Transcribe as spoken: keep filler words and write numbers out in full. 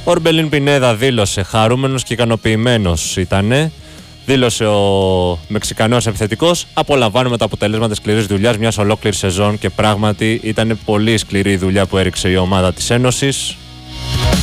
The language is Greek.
Ο Ορμπελίν Πινέδα δήλωσε χαρούμενος και ικανοποιημένος ήτανε. Δήλωσε ο Μεξικανός επιθετικός: απολαμβάνουμε τα αποτελέσματα της σκληρής δουλειάς μιας ολόκληρης σεζόν και πράγματι ήταν πολύ σκληρή η δουλειά που έριξε η ομάδα της Ένωσης.